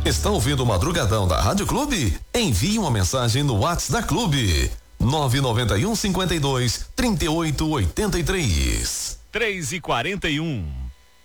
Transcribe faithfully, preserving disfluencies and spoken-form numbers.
Está ouvindo o Madrugadão da Rádio Clube? Envie uma mensagem no WhatsApp da Clube. nove nove um, cinquenta e dois, trinta e oito, oitenta e três. três e quarenta e um.